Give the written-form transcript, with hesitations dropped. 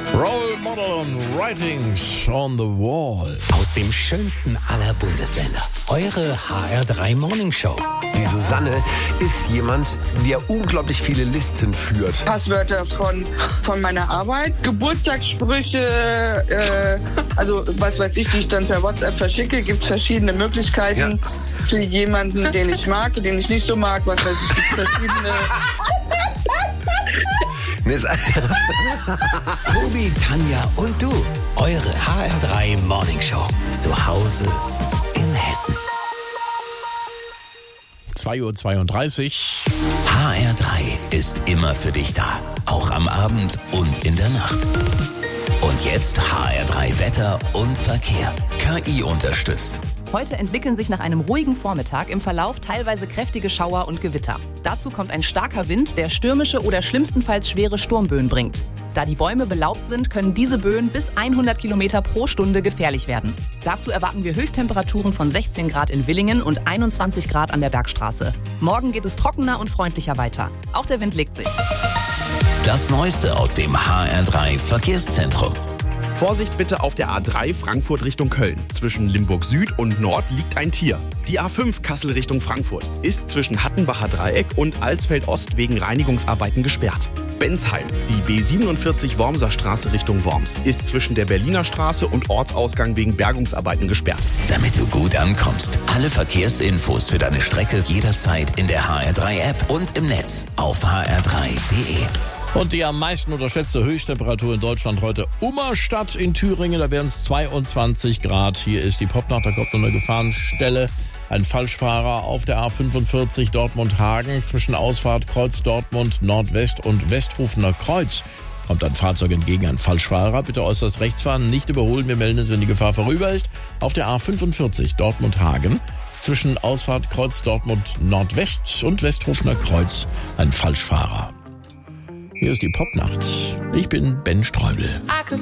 Role Model and Writings on the Wall. Aus dem schönsten aller Bundesländer. Eure HR3 Morning Show. Die Susanne ist jemand, der unglaublich viele Listen führt. Passwörter von meiner Arbeit, Geburtstagssprüche, also was weiß ich, die ich dann per WhatsApp verschicke. Gibt es verschiedene Möglichkeiten für jemanden, den ich mag, den ich nicht so mag. Was weiß ich, gibt verschiedene... Tobi, Tanja und du. Eure HR3 Morning Show. Zu Hause in Hessen. 2:32 Uhr. HR3 ist immer für dich da. Auch am Abend und in der Nacht. Und jetzt HR3 Wetter und Verkehr. KI unterstützt. Heute entwickeln sich nach einem ruhigen Vormittag im Verlauf teilweise kräftige Schauer und Gewitter. Dazu kommt ein starker Wind, der stürmische oder schlimmstenfalls schwere Sturmböen bringt. Da die Bäume belaubt sind, können diese Böen bis 100 Kilometer pro Stunde gefährlich werden. Dazu erwarten wir Höchsttemperaturen von 16 Grad in Villingen und 21 Grad an der Bergstraße. Morgen geht es trockener und freundlicher weiter. Auch der Wind legt sich. Das Neueste aus dem HR3 Verkehrszentrum. Vorsicht bitte auf der A3 Frankfurt Richtung Köln. Zwischen Limburg Süd und Nord liegt ein Tier. Die A5 Kassel Richtung Frankfurt ist zwischen Hattenbacher Dreieck und Alsfeld Ost wegen Reinigungsarbeiten gesperrt. Bensheim, die B47 Wormser Straße Richtung Worms, ist zwischen der Berliner Straße und Ortsausgang wegen Bergungsarbeiten gesperrt. Damit du gut ankommst. Alle Verkehrsinfos für deine Strecke jederzeit in der HR3-App und im Netz auf hr3.de. Und die am meisten unterschätzte Höchsttemperatur in Deutschland heute Ummerstadt in Thüringen. Da wären es 22 Grad. Hier ist die Popnacht, da kommt noch eine Gefahrenstelle. Ein Falschfahrer auf der A45 Dortmund-Hagen zwischen Ausfahrt Kreuz Dortmund Nordwest und Westhofener Kreuz. Kommt ein Fahrzeug entgegen, ein Falschfahrer. Bitte äußerst rechts fahren, nicht überholen. Wir melden es, wenn die Gefahr vorüber ist. Auf der A45 Dortmund-Hagen zwischen Ausfahrt Kreuz Dortmund Nordwest und Westhofener Kreuz ein Falschfahrer. Hier ist die Popnacht. Ich bin Ben Streubel.